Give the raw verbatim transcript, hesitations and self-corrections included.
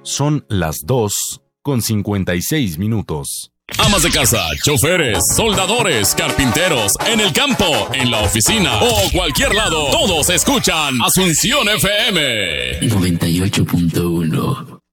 Son las dos con cincuenta y seis minutos. Amas de casa, choferes, soldadores, carpinteros, en el campo, en la oficina o cualquier lado, todos escuchan Asunción F M noventa y ocho punto uno.